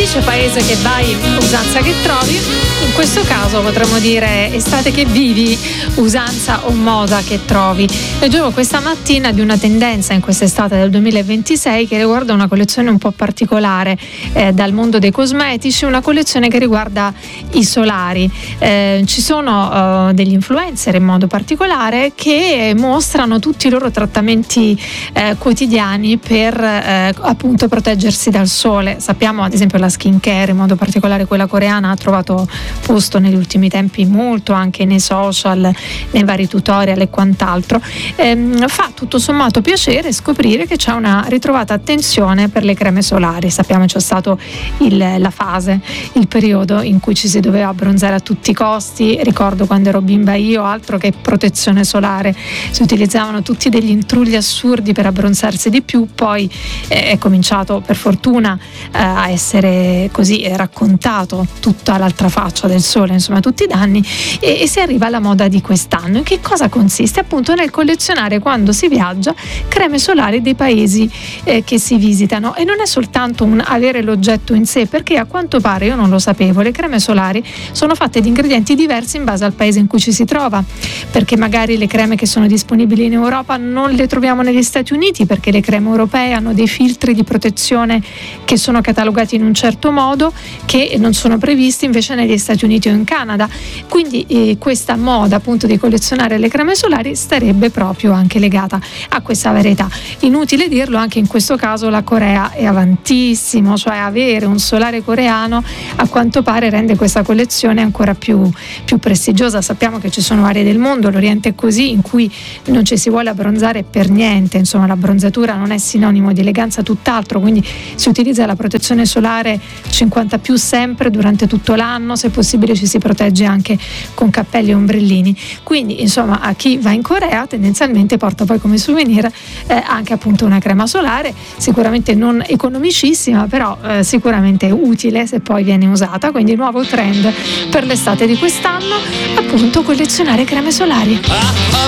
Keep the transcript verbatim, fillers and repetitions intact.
dice paese che vai, usanza che trovi. In questo caso potremmo dire estate che vivi, usanza o moda che trovi. Leggevo questa mattina di una tendenza in quest'estate del duemilaventisei che riguarda una collezione un po' particolare eh, dal mondo dei cosmetici, una collezione che riguarda i solari. Eh, ci sono eh, degli influencer in modo particolare che mostrano tutti i loro trattamenti eh, quotidiani per eh, appunto proteggersi dal sole. Sappiamo ad esempio la skincare, in modo particolare quella coreana, ha trovato posto negli ultimi tempi molto anche nei social, nei vari tutorial e quant'altro. Ehm, fa tutto sommato piacere scoprire che c'è una ritrovata attenzione per le creme solari. Sappiamo c'è stato il, la fase, il periodo in cui ci si doveva abbronzare a tutti i costi. Ricordo quando ero bimba io, altro che protezione solare, si utilizzavano tutti degli intrugli assurdi per abbronzarsi di più. Poi eh, è cominciato per fortuna eh, a essere così eh, raccontato tutta l'altra faccia del sole, insomma tutti i danni, e, e si arriva alla moda di quest'anno. In che cosa consiste? Appunto nel collezionare, quando si viaggia, creme solari dei paesi eh, che si visitano. E non è soltanto un avere l'oggetto in sé, perché a quanto pare, io non lo sapevo, le creme solari sono fatte di ingredienti diversi in base al paese in cui ci si trova, perché magari le creme che sono disponibili in Europa non le troviamo negli Stati Uniti, perché le creme europee hanno dei filtri di protezione che sono catalogati in un certo modo, che non sono previsti invece negli Stati Uniti o in Canada. Quindi eh, questa moda appunto di collezionare le creme solari starebbe proprio anche legata a questa varietà. Inutile dirlo, anche in questo caso la Corea è avantissimo, cioè avere un solare coreano a quanto pare rende questa collezione ancora più, più prestigiosa. Sappiamo che ci sono aree del mondo, l'Oriente è così, in cui non ci si vuole abbronzare per niente, insomma l'abbronzatura non è sinonimo di eleganza, tutt'altro, quindi si utilizza la protezione solare cinquanta più sempre durante tutto l'anno, se possibile ci si protegge anche con cappelli e ombrellini. Quindi insomma a chi va in Corea tendenzialmente porta poi come souvenir eh, anche appunto una crema solare, sicuramente non economicissima, però eh, sicuramente utile se poi viene usata. Quindi il nuovo trend per l'estate di quest'anno, appunto collezionare creme solari.